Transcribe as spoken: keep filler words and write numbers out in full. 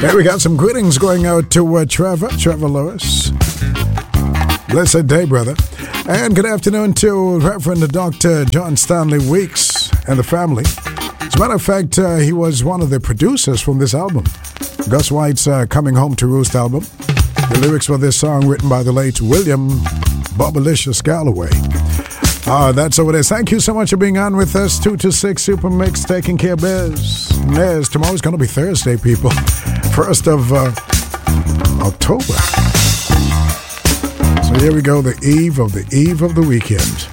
Hey, we got some greetings going out to uh, Trevor, Trevor Lewis. Blessed day, brother. And good afternoon to Reverend Doctor John Stanley Weeks and the family. As a matter of fact, uh, he was one of the producers from this album, Gus White's uh, Coming Home to Roost album. The lyrics for this song written by the late William Bobblicious Galloway. Uh, that's over there. Thank you so much for being on with us. two to six Super Mix, taking care of Biz. Yes, tomorrow's going to be Thursday, people. First of uh, October. So here we go, the eve of the eve of the weekend.